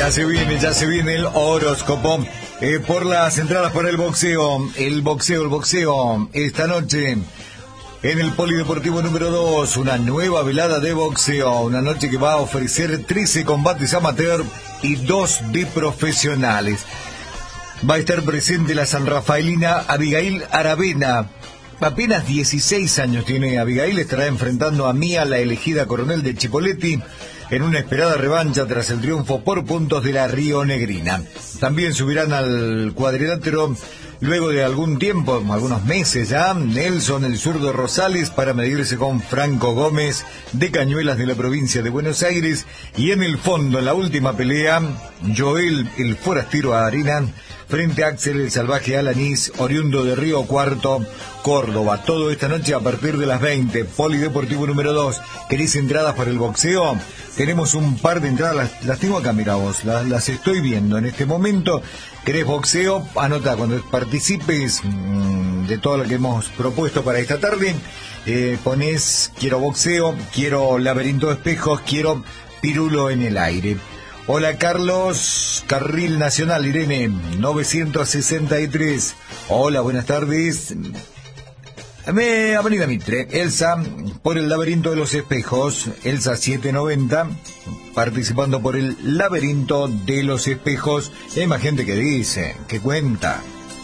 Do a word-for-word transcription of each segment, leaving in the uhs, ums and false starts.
Ya se viene, ya se viene el horóscopo. Eh, por las entradas para el boxeo, el boxeo, el boxeo, esta noche en el Polideportivo número dos, una nueva velada de boxeo, una noche que va a ofrecer trece combates amateur y dos de profesionales. Va a estar presente la sanrafaelina Abigail Aravena. Apenas dieciséis años tiene Abigail, estará enfrentando a Mía, la elegida coronel de Chipoleti, en una esperada revancha tras el triunfo por puntos de la Rionegrina. También subirán al cuadrilátero luego de algún tiempo, algunos meses ya, Nelson el zurdo Rosales para medirse con Franco Gómez de Cañuelas de la provincia de Buenos Aires. Y en el fondo, en la última pelea, Joel el forastero Arena frente a Axel el salvaje Alanís, oriundo de Río Cuarto, Córdoba. Todo esta noche a partir de las veinte, Polideportivo número dos. ¿Querés entradas para el boxeo? Tenemos un par de entradas, las, las tengo acá, mirá vos, las, las estoy viendo en este momento. ¿Querés boxeo? Anota cuando participes mmm, de todo lo que hemos propuesto para esta tarde. Eh, ponés, quiero boxeo, quiero laberinto de espejos, quiero pirulo en el aire. Hola Carlos, Carril Nacional, Irene, novecientos sesenta y tres. Hola, buenas tardes. Me, Avenida Mitre, Elsa, por el laberinto de los espejos, Elsa setecientos noventa, participando por el laberinto de los espejos. Y hay más gente que dice, que cuenta.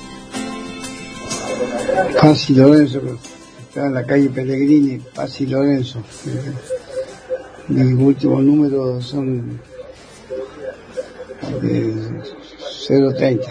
Paz y Lorenzo, está en la calle Pellegrini, Paz y Lorenzo. Mis últimos números son de cero treinta.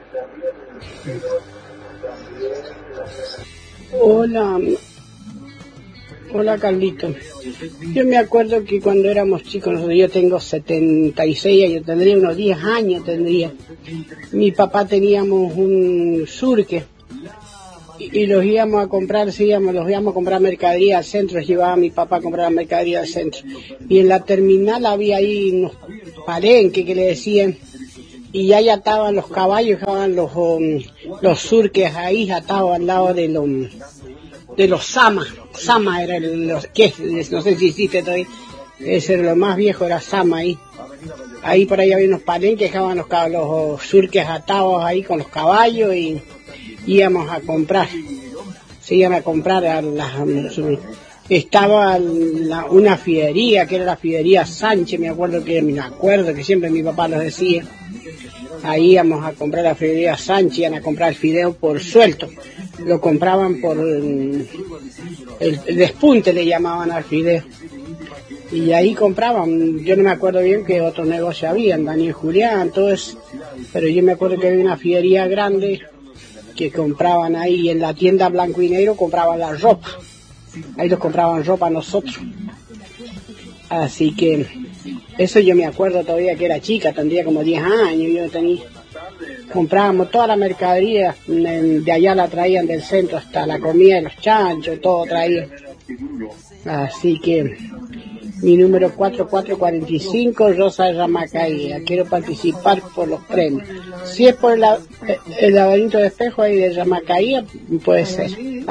Hola, hola Carlito. Yo me acuerdo que cuando éramos chicos, yo tengo setenta y seis años, tendría unos diez años tendría. Mi papá teníamos un surque y, y los íbamos a comprar, sí, íbamos, los íbamos a comprar mercadería al centro, llevaba a mi papá a comprar mercadería al centro. Y en la terminal había ahí unos palenques que le decían, y ahí ataban los caballos, estaban los um, los surques ahí atados al lado de los de los Sama. Sama era el, los que no sé si existe todavía, ese era lo más viejo, era Sama ahí. Ahí por ahí había unos palenques, estaban los, los surques atados ahí con los caballos y íbamos a comprar. Se iban a comprar a las, estaba la, una fidería que era la fidería Sánchez, me acuerdo que me acuerdo que siempre mi papá lo decía. Ahí íbamos a comprar la fidería Sánchez, iban a comprar el fideo por suelto. Lo compraban por el, el, el despunte, le llamaban al fideo. Y ahí compraban, yo no me acuerdo bien qué otro negocio había, Daniel Julián, todo eso. Pero yo me acuerdo que había una fidería grande que compraban ahí, en la tienda Blanco y Negro compraban la ropa. Ahí los compraban ropa nosotros. Así que eso yo me acuerdo todavía que era chica, tendría como diez años, yo tenía. Comprábamos toda la mercadería, de allá la traían del centro, hasta la comida de los chanchos, todo traían. Así que mi número cuatro cuatro cuatro cinco, Rosa de Ramacaía, quiero participar por los premios. Si es por el, el laberinto de espejo ahí de Ramacaía, puede ser.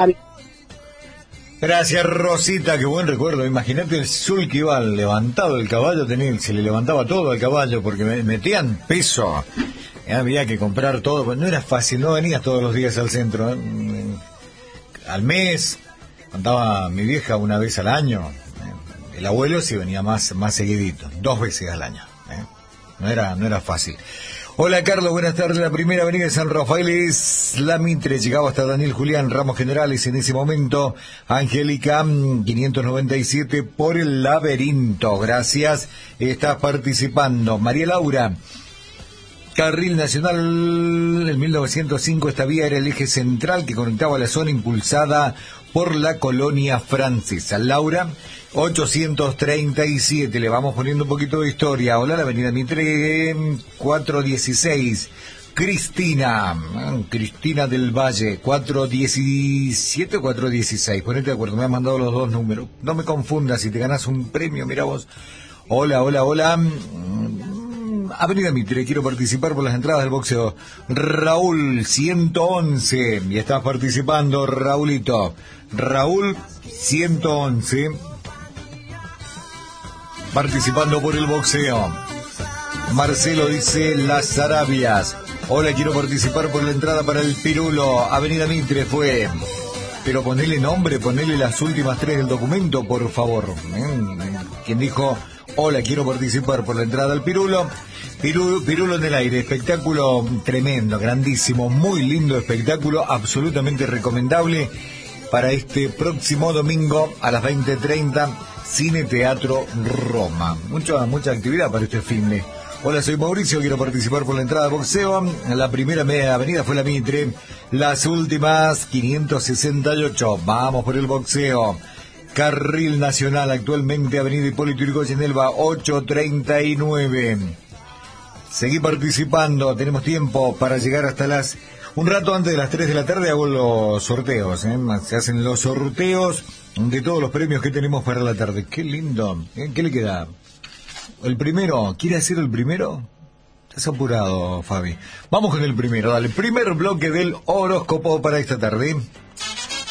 Gracias Rosita, qué buen recuerdo. Imagínate el sul que iba levantado el caballo, tenía, se le levantaba todo al caballo porque me metían peso. Había que comprar todo, pues no era fácil, no venías todos los días al centro. ¿eh? Al mes, contaba mi vieja una vez al año. El abuelo sí venía más, más seguidito, dos veces al año. ¿eh? No era, no era fácil. Hola Carlos, buenas tardes. La primera avenida de San Rafael es La Mitre, llegaba hasta Daniel Julián, Ramos Generales en ese momento. Angélica, quinientos noventa y siete por el laberinto, gracias, estás participando. María Laura, Carril Nacional, en mil novecientos cinco esta vía era el eje central que conectaba la zona impulsada por la colonia francesa. Laura, ochocientos treinta y siete, le vamos poniendo un poquito de historia. Hola, la avenida Mitre, cuatrocientos dieciséis. Cristina, Cristina del Valle, cuatrocientos diecisiete o cuatrocientos dieciséis, ponete de acuerdo, me han mandado los dos números. No me confundas, si te ganas un premio, mira vos. Hola, hola, hola. Avenida Mitre, quiero participar por las entradas del boxeo. Raúl, ciento once, y estás participando, Raulito. Raúl, ciento once, participando por el boxeo. Marcelo dice Las Arabias. Hola, quiero participar por la entrada para el Pirulo. Avenida Mitre fue. Pero ponele nombre, ponele las últimas tres del documento, por favor. ¿Eh? Quien dijo, hola, quiero participar por la entrada al Pirulo. Pirulo, Pirulo en el aire, espectáculo tremendo, grandísimo, muy lindo espectáculo, absolutamente recomendable para este próximo domingo a las veinte treinta, Cine Teatro Roma. Mucha, mucha actividad para este fin de. Hola, soy Mauricio, quiero participar por la entrada de boxeo. La primera media avenida fue la Mitre, las últimas quinientos sesenta y ocho. Vamos por el boxeo. Carril Nacional, actualmente avenida Hipólito Yrigoyen, Elba, ocho treinta y nueve. Seguí participando, tenemos tiempo para llegar hasta las... Un rato antes de las tres de la tarde hago los sorteos, ¿eh? Se hacen los sorteos de todos los premios que tenemos para la tarde. ¡Qué lindo! ¿Eh? ¿Qué le queda? ¿El primero? ¿Quiere hacer el primero? Estás apurado, Fabi. Vamos con el primero, dale. Primer bloque del horóscopo para esta tarde.